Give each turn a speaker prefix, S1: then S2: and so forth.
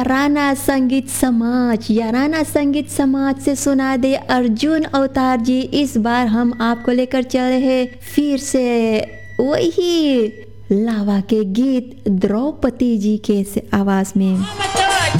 S1: याराना संगीत समाज, याराना संगीत समाज से सुना दे अर्जुन अवतार जी। इस बार हम आपको लेकर चल रहे फिर से वही लावा के गीत द्रौपदी जी के आवाज में।